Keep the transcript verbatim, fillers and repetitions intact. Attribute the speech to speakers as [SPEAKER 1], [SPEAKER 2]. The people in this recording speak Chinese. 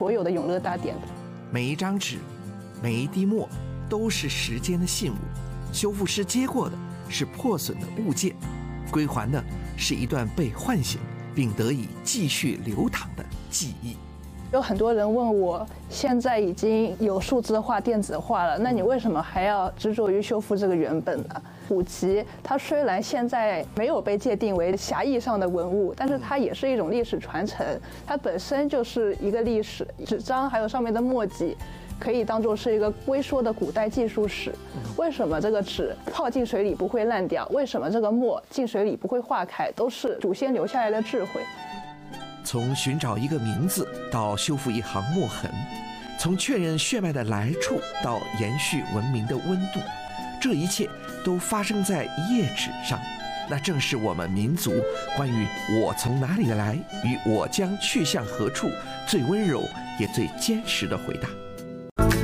[SPEAKER 1] 所有的永乐大典的。
[SPEAKER 2] 每一张纸，每一滴墨，都是时间的信物。修复师接过的是破损的物件，归还的是一段被唤醒并得以继续流淌的记忆。
[SPEAKER 1] 有很多人问我，现在已经有数字化、电子化了，那你为什么还要执着于修复这个原本呢？古籍它虽然现在没有被界定为狭义上的文物，但是它也是一种历史传承，它本身就是一个历史。纸张还有上面的墨迹，可以当作是一个微缩的古代技术史。为什么这个纸泡进水里不会烂掉？为什么这个墨进水里不会化开？都是祖先留下来的智慧。
[SPEAKER 2] 从寻找一个名字到修复一行墨痕，从确认血脉的来处到延续文明的温度，这一切都发生在一页纸上。那正是我们民族关于我从哪里来与我将去向何处最温柔也最坚实的回答。